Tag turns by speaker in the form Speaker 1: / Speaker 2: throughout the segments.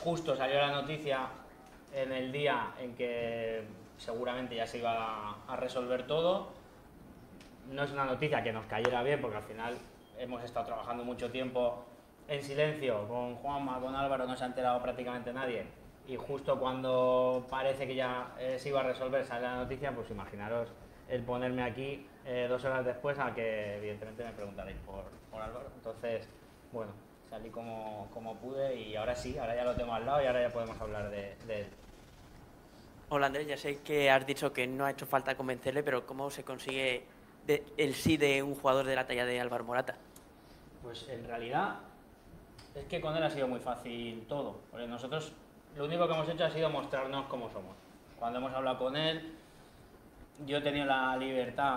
Speaker 1: justo salió la noticia en el día en que seguramente ya se iba a resolver todo. No es una noticia que nos cayera bien, porque al final hemos estado trabajando mucho tiempo en silencio, con Juanma, con Álvaro, no se ha enterado prácticamente nadie, y justo cuando parece que ya se iba a resolver sale la noticia, pues imaginaros el ponerme aquí 2 horas después a que evidentemente me preguntaréis por Álvaro. Entonces, bueno, salí como pude y ahora sí, ahora ya lo tengo al lado y ahora ya podemos hablar de él.
Speaker 2: Hola Andrés, ya sé que has dicho que no ha hecho falta convencerle, pero ¿cómo se consigue el sí de un jugador de la talla de Álvaro Morata?
Speaker 1: Pues en realidad es que con él ha sido muy fácil todo, porque nosotros lo único que hemos hecho ha sido mostrarnos cómo somos. Cuando hemos hablado con él, yo he tenido la libertad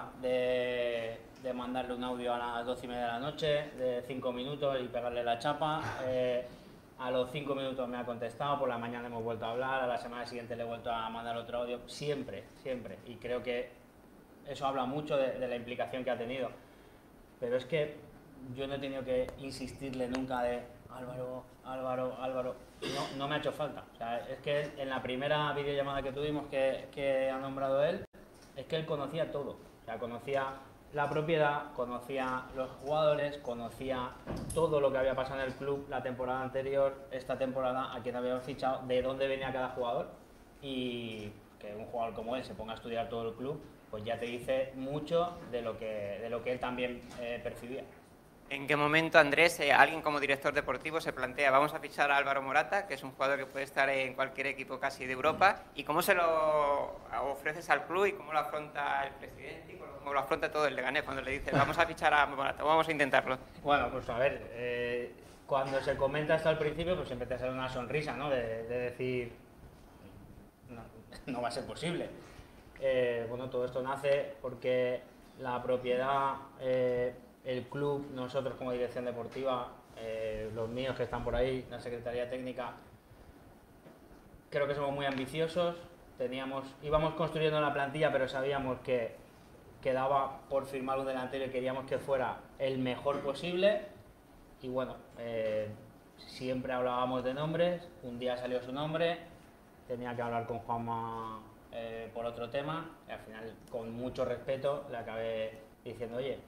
Speaker 1: de mandarle un audio a las 12:30 de la noche, de 5 minutos y pegarle la chapa. A los 5 minutos me ha contestado, por la mañana hemos vuelto a hablar, a la semana siguiente le he vuelto a mandar otro audio, siempre, siempre. Y creo que eso habla mucho de la implicación que ha tenido. Pero es que yo no he tenido que insistirle nunca de Álvaro, Álvaro, Álvaro. No me ha hecho falta. O sea, es que en la primera videollamada que tuvimos que ha nombrado él, es que él conocía todo. O sea, conocía la propiedad, conocía los jugadores, conocía todo lo que había pasado en el club la temporada anterior, esta temporada, a quién habíamos fichado, de dónde venía cada jugador. Y que un jugador como él se ponga a estudiar todo el club, pues ya te dice mucho de lo que él también percibía.
Speaker 3: ¿En qué momento, Andrés, alguien como director deportivo se plantea, vamos a fichar a Álvaro Morata, que es un jugador que puede estar en cualquier equipo casi de Europa, y cómo se lo ofreces al club y cómo lo afronta el presidente y cómo lo afronta todo el Leganés cuando le dice, vamos a fichar a Morata, vamos a intentarlo?
Speaker 1: Bueno, pues a ver, cuando se comenta esto al principio, pues siempre te sale una sonrisa, ¿no? De decir, no, no va a ser posible. Bueno, todo esto nace porque la propiedad, el club, nosotros como dirección deportiva, los míos que están por ahí, la Secretaría Técnica, creo que somos muy ambiciosos. Íbamos construyendo la plantilla, pero sabíamos que quedaba por firmar un delantero y queríamos que fuera el mejor posible. Y bueno, siempre hablábamos de nombres, un día salió su nombre, tenía que hablar con Juanma por otro tema, y al final, con mucho respeto, le acabé diciendo, oye,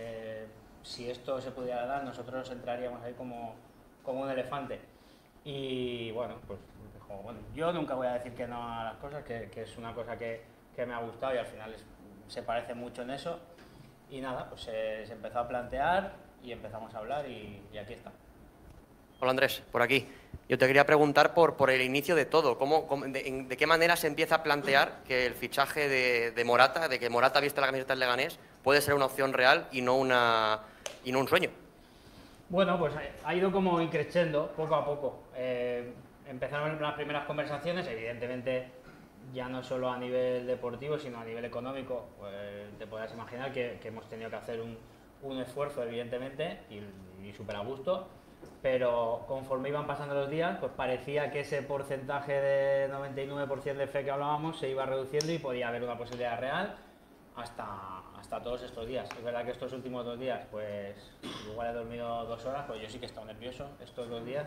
Speaker 1: si esto se pudiera dar, nosotros entraríamos ahí como un elefante. Y bueno, pues dijo, bueno, yo nunca voy a decir que no a las cosas, que es una cosa que me ha gustado y al final se parece mucho en eso. Y nada, pues se empezó a plantear y empezamos a hablar y aquí está.
Speaker 2: Hola Andrés, por aquí. Yo te quería preguntar por el inicio de todo. ¿De qué manera se empieza a plantear que el fichaje de Morata, de que Morata viste la camiseta del Leganés, puede ser una opción real y no un sueño?
Speaker 1: Bueno, pues ha ido como increciendo poco a poco. Empezaron las primeras conversaciones, evidentemente ya no solo a nivel deportivo, sino a nivel económico. Pues te podrás imaginar que hemos tenido que hacer un esfuerzo, evidentemente, y súper a gusto. Pero conforme iban pasando los días, pues parecía que ese porcentaje de 99% de fe que hablábamos se iba reduciendo y podía haber una posibilidad real hasta todos estos días. Es verdad que estos últimos 2 días, pues igual he dormido 2 horas, pues yo sí que he estado nervioso estos 2 días.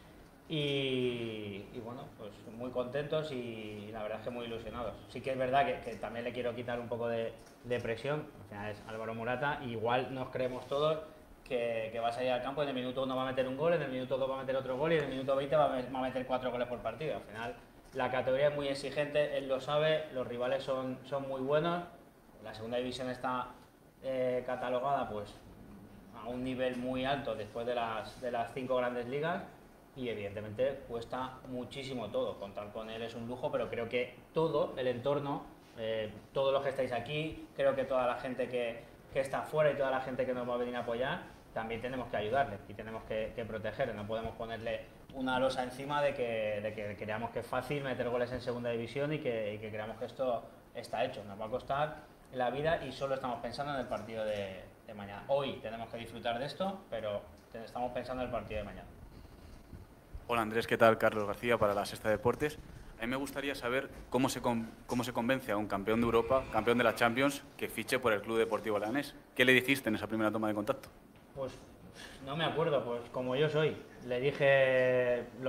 Speaker 1: Y bueno, pues muy contentos y la verdad es que muy ilusionados. Sí que es verdad que también le quiero quitar un poco de presión. Al final es Álvaro Morata, igual nos creemos todos que va a salir al campo, en el minuto 1 va a meter un gol, en el minuto 2 va a meter otro gol y en el minuto 20 va a meter 4 goles por partido. Al final la categoría es muy exigente, él lo sabe, los rivales son muy buenos, la segunda división está catalogada pues a un nivel muy alto después de las 5 grandes ligas y evidentemente cuesta muchísimo todo. Contar con él es un lujo, pero creo que todo el entorno, todos los que estáis aquí, creo que toda la gente que está afuera y toda la gente que nos va a venir a apoyar, también tenemos que ayudarle y tenemos que protegerle. No podemos ponerle una losa encima de que creamos que es fácil meter goles en segunda división y que creamos que esto está hecho. Nos va a costar la vida y solo estamos pensando en el partido de mañana. Hoy tenemos que disfrutar de esto, pero estamos pensando en el partido de mañana.
Speaker 4: Hola Andrés, ¿qué tal? Carlos García para La Sexta Deportes. A mí me gustaría saber cómo se convence a un campeón de Europa, campeón de la Champions, que fiche por el Club Deportivo Leganés. ¿Qué le dijiste en esa primera toma de contacto?
Speaker 1: Pues no me acuerdo, pues como yo soy. Le dije